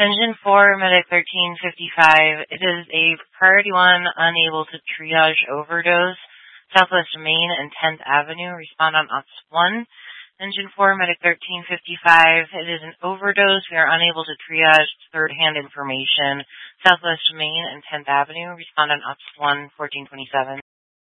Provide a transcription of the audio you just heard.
Engine 4, Medic 1355. It is a Priority 1 unable to triage overdose. Southwest Main and 10th Avenue. Respond on Ops 1. Engine 4, Medic 1355. It is an overdose. We are unable to triage third-hand information. Southwest Main and 10th Avenue. Respond on Ops 1, 1427.